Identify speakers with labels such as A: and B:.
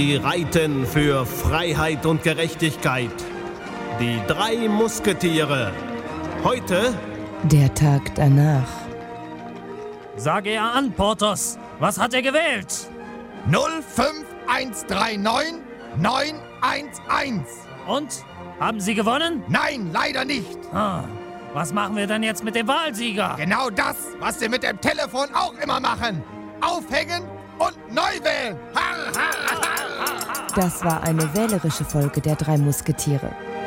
A: Sie reiten für Freiheit und Gerechtigkeit. Die 3 Musketiere. Heute
B: der Tag danach.
C: Sage er an, Porthos. Was hat er gewählt?
D: 05139 911.
C: Und? Haben Sie gewonnen?
D: Nein, leider nicht.
C: Was machen wir denn jetzt mit dem Wahlsieger?
D: Genau das, was Sie mit dem Telefon auch immer machen. Aufhängen und neu wählen.
B: Das war eine wählerische Folge der 3 Musketiere.